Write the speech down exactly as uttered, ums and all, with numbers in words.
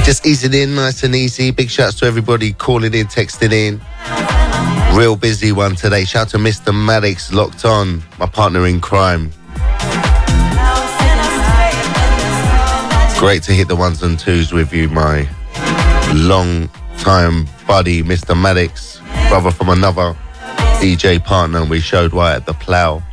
Just easing in nice and easy. Big shouts to everybody calling in, texting in. Real busy one today. Shout to Mister Maddox, locked on, my partner in crime. Great to hit the ones and twos with you, my long time buddy, Mister Maddox, brother from another D J partner. We showed right at the plough.